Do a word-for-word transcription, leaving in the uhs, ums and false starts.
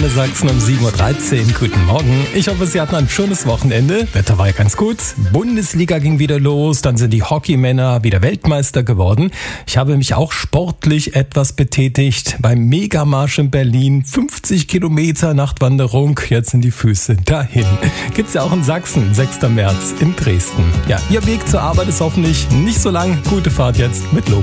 Antenne Sachsen um sieben Uhr dreizehn. Guten Morgen. Ich hoffe, Sie hatten ein schönes Wochenende. Wetter war ja ganz gut. Bundesliga ging wieder los. Dann sind die Hockeymänner wieder Weltmeister geworden. Ich habe mich auch sportlich etwas betätigt. Beim Megamarsch in Berlin. fünfzig Kilometer Nachtwanderung. Jetzt sind die Füße dahin. Gibt's ja auch in Sachsen. sechster März in Dresden. Ja, Ihr Weg zur Arbeit ist hoffentlich nicht so lang. Gute Fahrt jetzt mit Lob.